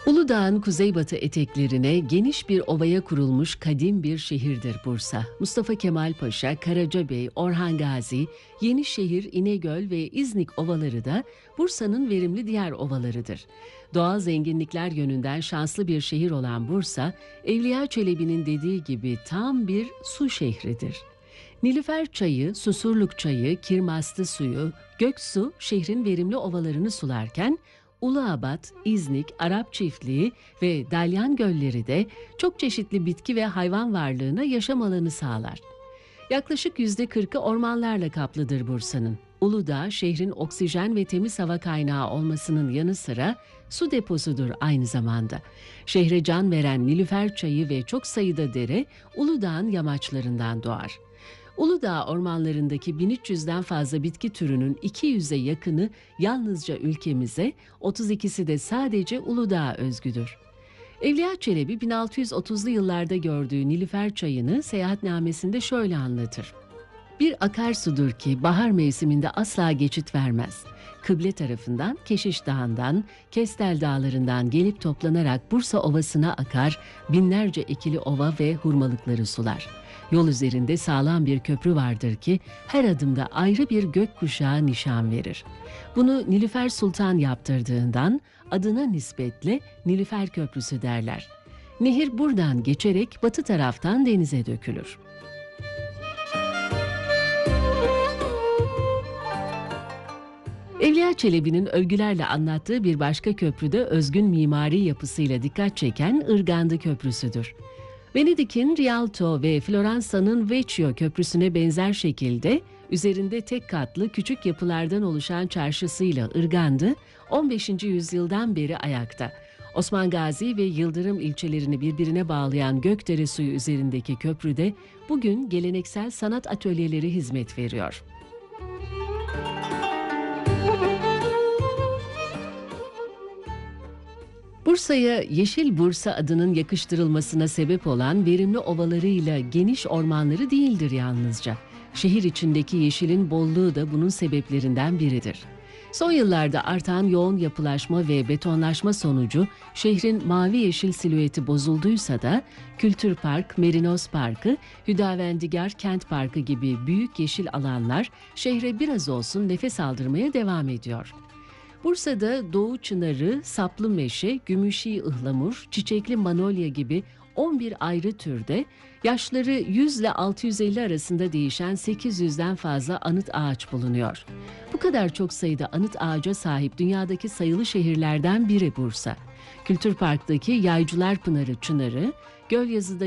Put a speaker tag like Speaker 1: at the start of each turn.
Speaker 1: Uludağ'ın kuzeybatı eteklerine geniş bir ovaya kurulmuş kadim bir şehirdir Bursa. Mustafa Kemal Paşa, Karacabey, Orhan Gazi, Yenişehir, İnegöl ve İznik ovaları da Bursa'nın verimli diğer ovalarıdır. Doğal zenginlikler yönünden şanslı bir şehir olan Bursa, Evliya Çelebi'nin dediği gibi tam bir su şehridir. Nilüfer çayı, Susurluk çayı, Kirmastı suyu, Göksu şehrin verimli ovalarını sularken, Uluabat, İznik, Arap Çiftliği ve Dalyan gölleri de çok çeşitli bitki ve hayvan varlığına yaşam alanı sağlar. Yaklaşık %40'ı ormanlarla kaplıdır Bursa'nın. Uludağ, şehrin oksijen ve temiz hava kaynağı olmasının yanı sıra su deposudur aynı zamanda. Şehre can veren Nilüfer çayı ve çok sayıda dere Uludağ'ın yamaçlarından doğar. Uludağ ormanlarındaki 1300'den fazla bitki türünün 200'e yakını yalnızca ülkemize, 32'si de sadece Uludağ'a özgüdür. Evliya Çelebi 1630'lu yıllarda gördüğü Nilüfer çayını seyahatnamesinde şöyle anlatır. Bir akarsudur ki bahar mevsiminde asla geçit vermez. Kıble tarafından, Keşiş Dağı'ndan, Kestel Dağları'ndan gelip toplanarak Bursa Ovası'na akar, binlerce ekili ova ve hurmalıkları sular. Yol üzerinde sağlam bir köprü vardır ki her adımda ayrı bir gökkuşağı nişan verir. Bunu Nilüfer Sultan yaptırdığından adına nispetle Nilüfer Köprüsü derler. Nehir buradan geçerek batı taraftan denize dökülür. Evliya Çelebi'nin övgülerle anlattığı bir başka köprüde özgün mimari yapısıyla dikkat çeken Irgandı Köprüsü'dür. Venedik'in Rialto ve Floransa'nın Vecchio Köprüsü'ne benzer şekilde üzerinde tek katlı küçük yapılardan oluşan çarşısıyla Irgandı 15. yüzyıldan beri ayakta. Osman Gazi ve Yıldırım ilçelerini birbirine bağlayan Gökdere suyu üzerindeki köprüde bugün geleneksel sanat atölyeleri hizmet veriyor. Bursa'ya Yeşil Bursa adının yakıştırılmasına sebep olan verimli ovalarıyla geniş ormanları değildir yalnızca. Şehir içindeki yeşilin bolluğu da bunun sebeplerinden biridir. Son yıllarda artan yoğun yapılaşma ve betonlaşma sonucu şehrin mavi yeşil silüeti bozulduysa da Kültür Park, Merinos Parkı, Hüdavendigar Kent Parkı gibi büyük yeşil alanlar şehre biraz olsun nefes aldırmaya devam ediyor. Bursa'da Doğu Çınarı, Saplı Meşe, Gümüşi Ihlamur, Çiçekli Manolya gibi 11 ayrı türde, yaşları 100 ile 650 arasında değişen 800'den fazla anıt ağaç bulunuyor. Bu kadar çok sayıda anıt ağaca sahip dünyadaki sayılı şehirlerden biri Bursa. Kültür Park'taki Yaycılar Pınarı Çınarı, Gölyazı'da